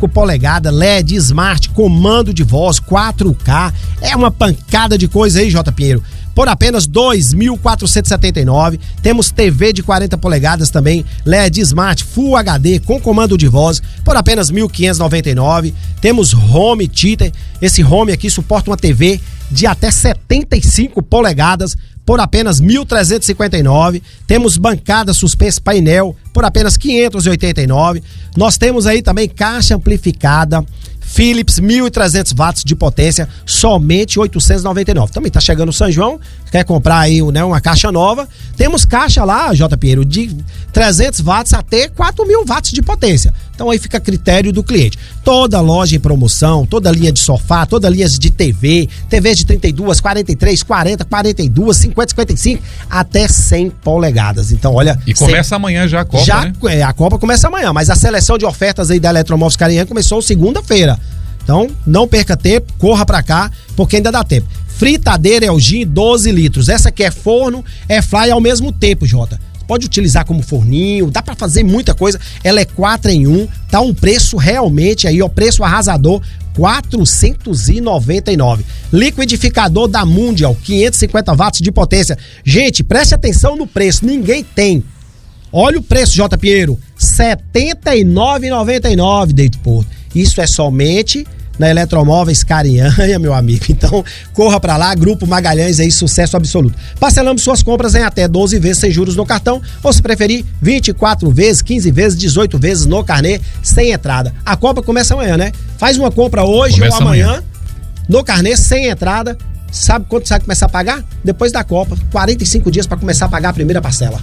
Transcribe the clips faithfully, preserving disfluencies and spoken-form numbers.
cinco polegadas, L E D, Smart, comando de voz, quatro K. É uma pancada de coisa aí, J. Pinheiro. Por apenas dois mil quatrocentos e setenta e nove reais. Temos T V de quarenta polegadas também, L E D Smart Full H D com comando de voz, por apenas mil quinhentos e noventa e nove reais. Temos Home Theater. Esse Home aqui suporta uma T V de até setenta e cinco polegadas por apenas mil trezentos e cinquenta e nove reais. Temos bancada suspense painel por apenas quinhentos e oitenta e nove reais. Nós temos aí também caixa amplificada Philips mil e trezentos watts de potência, somente oitocentos e noventa e nove reais. Também tá chegando o São João, quer comprar aí, né, uma caixa nova. Temos caixa lá, J. Pinheiro, de trezentos watts até quatro mil watts de potência. Então aí fica a critério do cliente. Toda loja em promoção, toda linha de sofá, toda linha de T V, T Vs de trinta e dois, quarenta e três, quarenta, quarenta e dois, cinquenta, cinquenta e cinco, até cem polegadas. Então, olha... E começa cem... amanhã já a Copa, já, né? É, a Copa começa amanhã, mas a seleção de ofertas aí da Eletromóveis Carinhã começou segunda-feira. Então, não perca tempo, corra pra cá, porque ainda dá tempo. Fritadeira Elgin, doze litros. Essa aqui é forno, é fly ao mesmo tempo, Jota. Pode utilizar como forninho, dá pra fazer muita coisa. Ela é quatro em um, tá um preço realmente aí, ó, preço arrasador, quatrocentos e noventa e nove reais. Liquidificador da Mundial, quinhentos e cinquenta watts de potência. Gente, preste atenção no preço, ninguém tem. Olha o preço, J. Pinheiro, setenta e nove reais e noventa e nove centavos, Deito Porto. Isso é somente na Eletromóveis Carinha, meu amigo. Então, corra pra lá, Grupo Magalhães aí, sucesso absoluto. Parcelamos suas compras em até doze vezes sem juros no cartão, ou se preferir, vinte e quatro vezes, quinze vezes, dezoito vezes no carnê, sem entrada. A Copa começa amanhã, né? Faz uma compra hoje começa ou amanhã, amanhã, no carnê, sem entrada. Sabe quanto você vai começar a pagar? Depois da Copa, quarenta e cinco dias para começar a pagar a primeira parcela.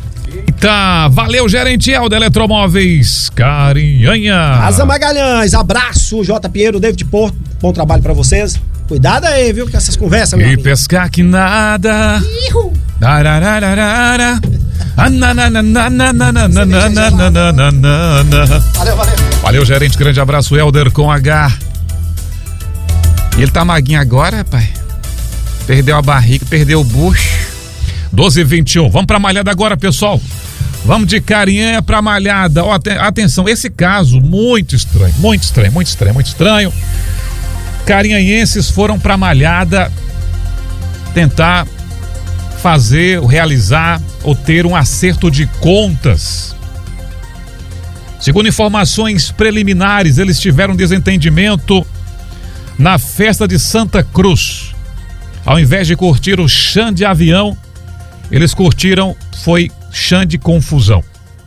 Eita, valeu, gerente El da Eletromóveis Carinhanha. Asa Magalhães, abraço, J. Pinheiro, David Porto, bom trabalho pra vocês. Cuidado aí, viu, com essas conversas, meu e amigo. Pescar que nada. Ihu. Valeu, valeu. Valeu, gerente, grande abraço, Helder com H. Ele tá maguinho agora, pai. Perdeu a barriga, perdeu o bucho. doze e vinte e um. Vamos pra Malhada agora, pessoal. Vamos de Carinhanha pra Malhada. Ó, atenção, esse caso muito estranho, muito estranho, muito estranho, muito estranho. Carinhanhenses foram pra Malhada tentar fazer, realizar ou ter um acerto de contas. Segundo informações preliminares, eles tiveram desentendimento na festa de Santa Cruz. Ao invés de curtir o chã de avião, eles curtiram, foi chã de confusão.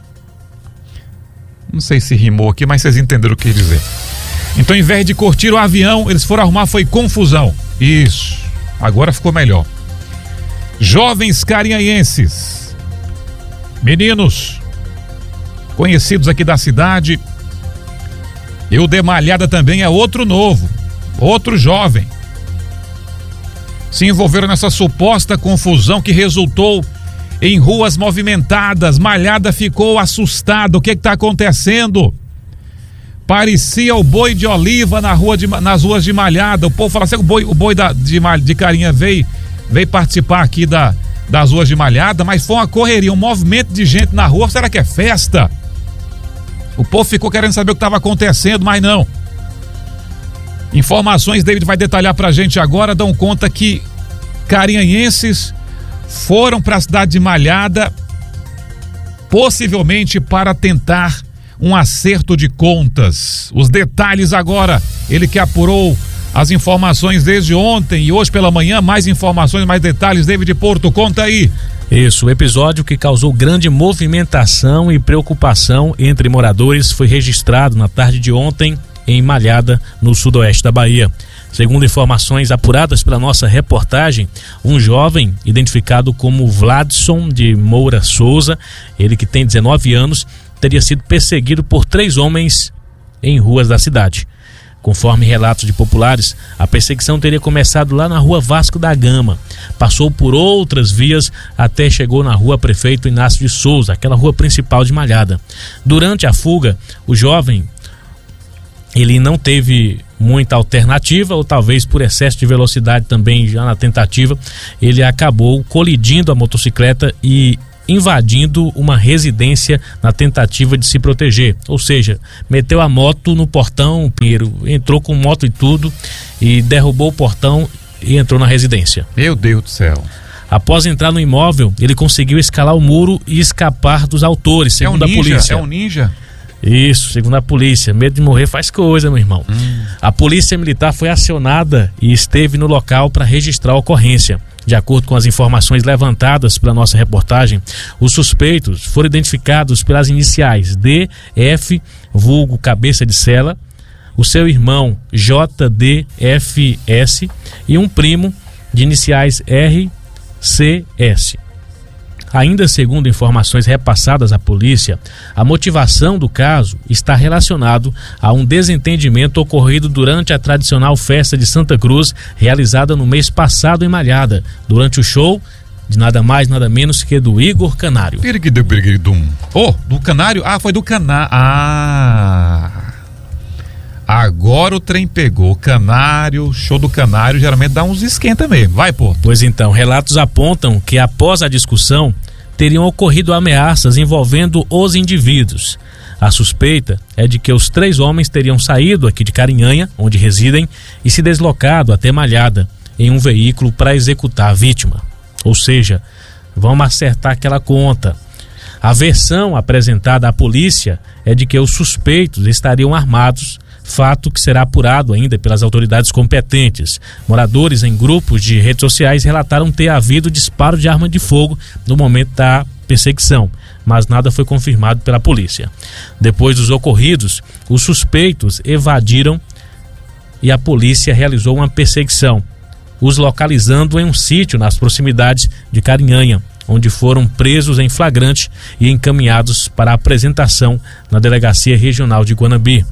Não sei se rimou aqui, mas vocês entenderam o que eu quis dizer. Então, ao invés de curtir o avião, eles foram arrumar, foi confusão. Isso, agora ficou melhor. Jovens carinhanhenses, meninos, conhecidos aqui da cidade, e o de Malhada também é outro novo, outro jovem. Se envolveram nessa suposta confusão que resultou em ruas movimentadas. Malhada ficou assustada. O que está acontecendo? Parecia o boi de Oliva na rua de, nas ruas de Malhada. O povo fala assim, o boi, o boi da, de, de Carinha veio, veio participar aqui da, das ruas de Malhada, mas foi uma correria, um movimento de gente na rua. Será que é festa? O povo ficou querendo saber o que estava acontecendo, mas não. Informações, David vai detalhar pra gente agora, dão conta que carinhanhenses foram para a cidade de Malhada possivelmente para tentar um acerto de contas. Os detalhes agora, ele que apurou as informações desde ontem e hoje pela manhã, mais informações, mais detalhes. David Porto, conta aí. Isso, o episódio que causou grande movimentação e preocupação entre moradores foi registrado na tarde de ontem em Malhada, no sudoeste da Bahia. Segundo informações apuradas pela nossa reportagem, um jovem identificado como Vladson de Moura Souza, ele que tem dezenove anos, teria sido perseguido por três homens em ruas da cidade. Conforme relatos de populares, a perseguição teria começado lá na rua Vasco da Gama, passou por outras vias até chegou na rua Prefeito Inácio de Souza, aquela rua principal de Malhada. Durante a fuga, o jovem ele não teve muita alternativa, ou talvez por excesso de velocidade também já na tentativa, ele acabou colidindo a motocicleta e invadindo uma residência na tentativa de se proteger. Ou seja, meteu a moto no portão, o Pinheiro entrou com moto e tudo e derrubou o portão e entrou na residência. Meu Deus do céu. Após entrar no imóvel, ele conseguiu escalar o muro e escapar dos autores, segundo é um ninja, a polícia. É um ninja? Isso, segundo a polícia. Medo de morrer faz coisa, meu irmão. Hum. A polícia militar foi acionada e esteve no local para registrar a ocorrência. De acordo com as informações levantadas pela nossa reportagem, os suspeitos foram identificados pelas iniciais D F, vulgo cabeça de cela, o seu irmão J D F S e um primo de iniciais R C S. Ainda segundo informações repassadas à polícia, a motivação do caso está relacionado a um desentendimento ocorrido durante a tradicional festa de Santa Cruz, realizada no mês passado em Malhada, durante o show de nada mais, nada menos que do Igor Canário. Oh, do Canário? Ah, foi do Canário. Ah... Agora o trem pegou. Canário, show do Canário, geralmente dá uns esquenta mesmo. Vai, pô. Pois então, relatos apontam que após a discussão teriam ocorrido ameaças envolvendo os indivíduos. A suspeita é de que os três homens teriam saído aqui de Carinhanha, onde residem, e se deslocado até Malhada em um veículo para executar a vítima. Ou seja, vamos acertar aquela conta. A versão apresentada à polícia é de que os suspeitos estariam armados, fato que será apurado ainda pelas autoridades competentes. Moradores em grupos de redes sociais relataram ter havido disparo de arma de fogo no momento da perseguição, mas nada foi confirmado pela polícia. Depois dos ocorridos, os suspeitos evadiram e a polícia realizou uma perseguição, os localizando em um sítio nas proximidades de Carinhanha, onde foram presos em flagrante e encaminhados para apresentação na Delegacia Regional de Guanambi.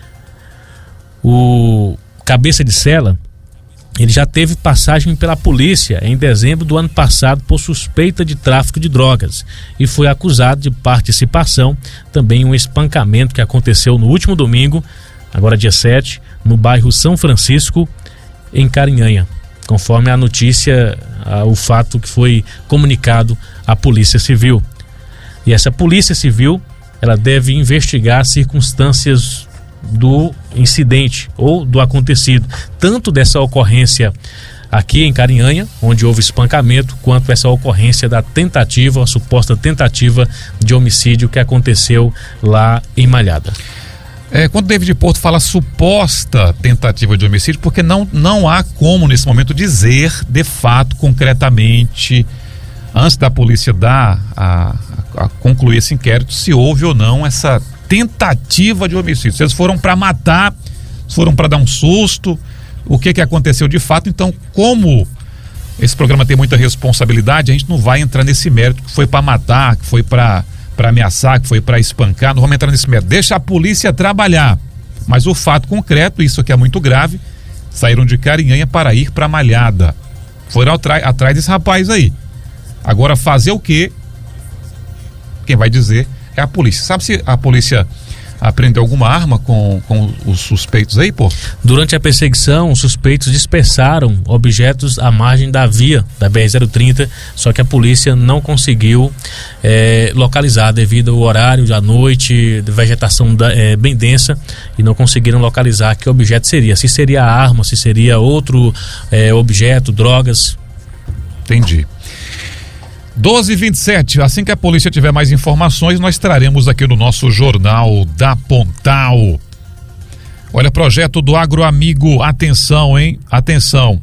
O cabeça de cela, ele já teve passagem pela polícia em dezembro do ano passado por suspeita de tráfico de drogas e foi acusado de participação também em um espancamento que aconteceu no último domingo, agora dia sete, no bairro São Francisco, em Carinhanha, conforme a notícia, a, o fato que foi comunicado à Polícia Civil. E essa Polícia Civil, ela deve investigar as circunstâncias do incidente ou do acontecido, tanto dessa ocorrência aqui em Carinhanha, onde houve espancamento, quanto essa ocorrência da tentativa, a suposta tentativa de homicídio que aconteceu lá em Malhada. É, quando David Porto fala suposta tentativa de homicídio, porque não, não há como nesse momento dizer de fato, concretamente, antes da polícia dar a, a, a concluir esse inquérito, se houve ou não essa tentativa de homicídio. Se eles foram para matar, foram para dar um susto, o que que aconteceu de fato. Então, como esse programa tem muita responsabilidade, a gente não vai entrar nesse mérito que foi para matar, que foi para para ameaçar, que foi para espancar, não vamos entrar nesse mérito. Deixa a polícia trabalhar. Mas o fato concreto, isso aqui é muito grave, saíram de Carinhanha para ir para Malhada. Foram atrás, atrás desse rapaz aí. Agora, fazer o quê? Quem vai dizer é a polícia. Sabe se a polícia apreendeu alguma arma com, com os suspeitos aí, pô? Durante a perseguição, os suspeitos dispersaram objetos à margem da via da B R zero trinta, só que a polícia não conseguiu é, localizar devido ao horário da noite, de vegetação da, é, bem densa, e não conseguiram localizar que objeto seria. Se seria arma, se seria outro é, objeto, drogas. Entendi. doze e vinte e sete, assim que a polícia tiver mais informações, nós traremos aqui no nosso Jornal da Pontal. Olha, projeto do Agroamigo, atenção, hein? Atenção.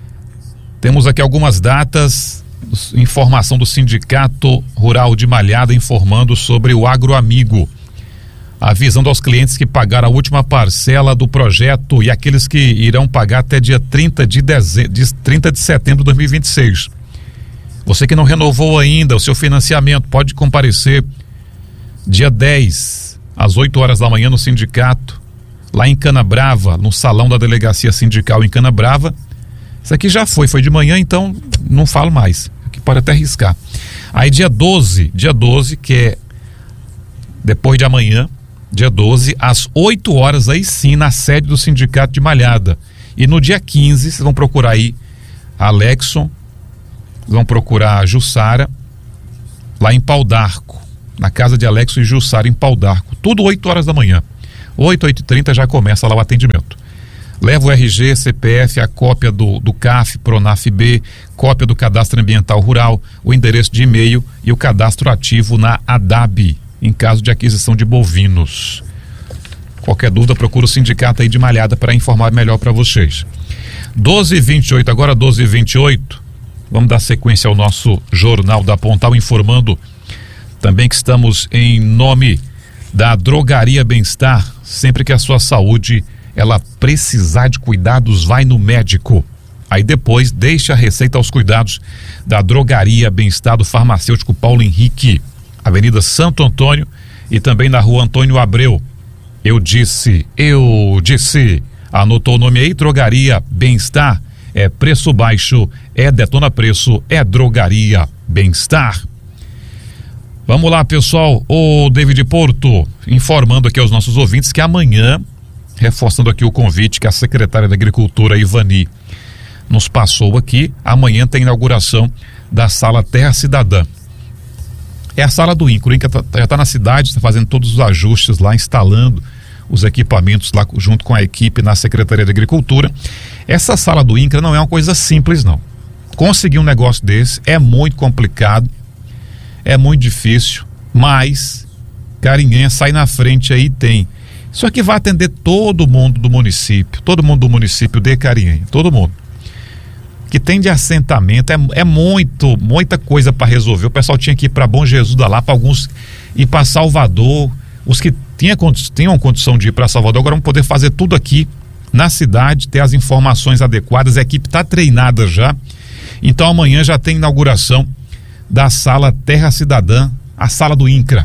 Temos aqui algumas datas, informação do Sindicato Rural de Malhada informando sobre o Agroamigo. Avisando aos clientes que pagaram a última parcela do projeto e aqueles que irão pagar até dia trinta de dezembro, trinta de setembro de dois mil e vinte e seis. Você que não renovou ainda o seu financiamento, pode comparecer dia dez, às oito horas da manhã no sindicato, lá em Canabrava, no salão da delegacia sindical em Canabrava. Isso aqui já foi, foi de manhã, então não falo mais, aqui pode até arriscar. Aí dia doze, dia doze, que é depois de amanhã, dia doze, às oito horas, aí sim, na sede do Sindicato de Malhada. E no dia quinze, vocês vão procurar aí a Alexson, vão procurar a Jussara, lá em Pau d'Arco, na casa de Alexo e Jussara, em Pau d'Arco. Tudo oito horas da manhã. oito, oito e trinta já começa lá o atendimento. Leva o R G, C P F, a cópia do, do C A F, Pronaf B, cópia do Cadastro Ambiental Rural, o endereço de e-mail e o cadastro ativo na A D A B, em caso de aquisição de bovinos. Qualquer dúvida, procura o sindicato aí de Malhada para informar melhor para vocês. doze e vinte e oito, agora doze e vinte e oito, vamos dar sequência ao nosso Jornal da Pontal, informando também que estamos em nome da Drogaria Bem-Estar. Sempre que a sua saúde ela precisar de cuidados, vai no médico. Aí depois deixa a receita aos cuidados da Drogaria Bem-Estar do farmacêutico Paulo Henrique, Avenida Santo Antônio e também na Rua Antônio Abreu. Eu disse, eu disse, anotou o nome aí? Drogaria Bem-Estar, é preço baixo, é detona preço, é Drogaria Bem-Estar. Vamos lá, pessoal, o David Porto informando aqui aos nossos ouvintes que amanhã, reforçando aqui o convite que a secretária da Agricultura, Ivani, nos passou aqui, amanhã tem inauguração da Sala Terra Cidadã. É a sala do INCRA, o INCRA já está na cidade, está fazendo todos os ajustes lá, instalando os equipamentos lá junto com a equipe na Secretaria de Agricultura. Essa sala do INCRA não é uma coisa simples, não. Conseguir um negócio desse é muito complicado, é muito difícil, mas Carinhanha sai na frente aí, tem. Isso aqui vai atender todo mundo do município, todo mundo do município de Carinhanha, todo mundo que tem de assentamento, é, é muito, muita coisa para resolver. O pessoal tinha que ir para Bom Jesus da Lapa, alguns ir para Salvador, os que tinha, tinham condição de ir para Salvador, agora vão poder fazer tudo aqui na cidade, ter as informações adequadas, a equipe está treinada já. Então amanhã já tem inauguração da Sala Terra Cidadã, a sala do INCRA.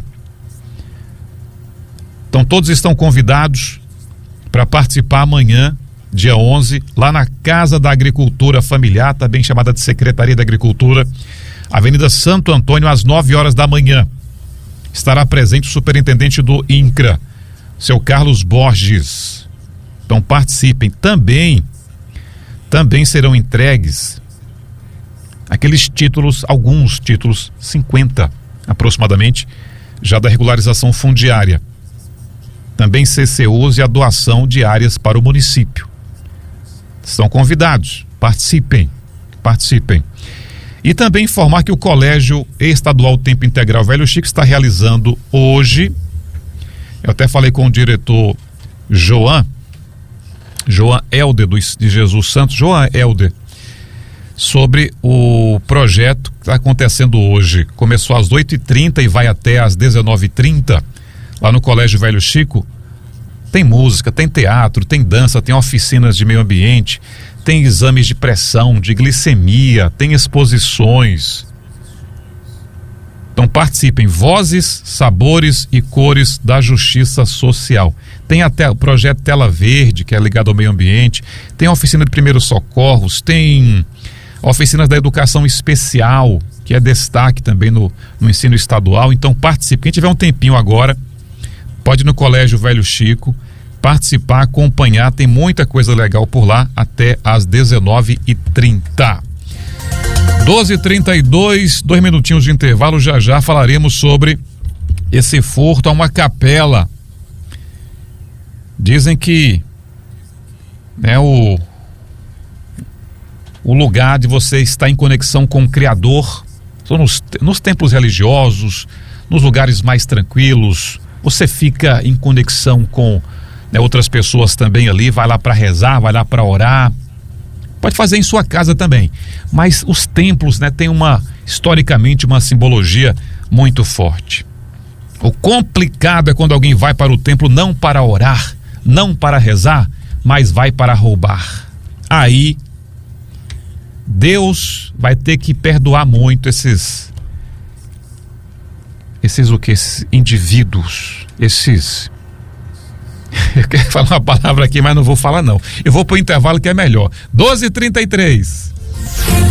Então todos estão convidados para participar amanhã, dia onze, lá na Casa da Agricultura Familiar, também chamada de Secretaria da Agricultura, Avenida Santo Antônio, às nove horas da manhã. Estará presente o superintendente do INCRA, seu Carlos Borges. Então participem. Também, também serão entregues aqueles títulos, alguns títulos, cinquenta aproximadamente, já da regularização fundiária. Também C C Us e a doação de áreas para o município. Estão convidados, participem, participem. E também informar que o Colégio Estadual Tempo Integral Velho Chico está realizando hoje, eu até falei com o diretor Joan, Joan Helder do, de Jesus Santos, Joan Helder, sobre o projeto que está acontecendo hoje. Começou às oito e trinta e vai até às dezenove e trinta, lá no Colégio Velho Chico. Tem música, tem teatro, tem dança, tem oficinas de meio ambiente, tem exames de pressão, de glicemia, tem exposições. Então participem, Vozes, Sabores e Cores da Justiça Social. Tem até o projeto Tela Verde, que é ligado ao meio ambiente, tem a oficina de primeiros socorros, tem oficinas da educação especial, que é destaque também no, no ensino estadual. Então participe, quem tiver um tempinho agora, pode ir no Colégio Velho Chico, participar, acompanhar, tem muita coisa legal por lá, até às dezenove e trinta. doze e trinta e dois, dois minutinhos de intervalo, já já falaremos sobre esse furto a uma capela. Dizem que né, o, o lugar de você estar em conexão com o Criador, são nos, nos templos religiosos, nos lugares mais tranquilos, você fica em conexão com né, outras pessoas também ali, vai lá para rezar, vai lá para orar. Pode fazer em sua casa também, mas os templos né, têm uma, historicamente, uma simbologia muito forte. O complicado é quando alguém vai para o templo não para orar, não para rezar, mas vai para roubar. Aí Deus vai ter que perdoar muito esses esses o que? Esses indivíduos, esses eu quero falar uma palavra aqui, mas não vou falar não. Eu vou pro intervalo que é melhor. doze e trinta e três.